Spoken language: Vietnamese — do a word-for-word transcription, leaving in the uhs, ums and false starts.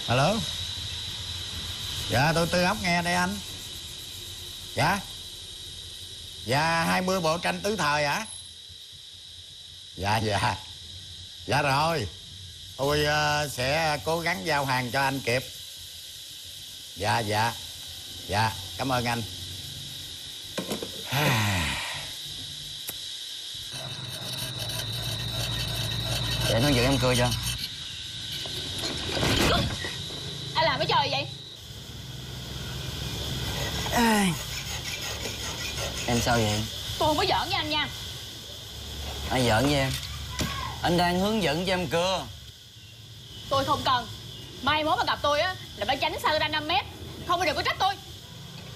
Alo. Dạ tôi Tư Ốc nghe đây anh. Dạ. Dạ hai mươi bộ tranh tứ thời hả? Dạ dạ. Dạ rồi. Tôi uh, sẽ cố gắng giao hàng cho anh kịp. Dạ dạ. Dạ cảm ơn anh. Để nói chuyện em cười cho. Anh làm cái trò gì vậy? À, em sao vậy? Tôi không có giỡn với anh nha. Ai giỡn với em? Anh đang hướng dẫn cho em cưa. Tôi không cần. Mai mốt mà gặp tôi á là phải tránh xa ra năm mét. Không bao giờ có trách tôi.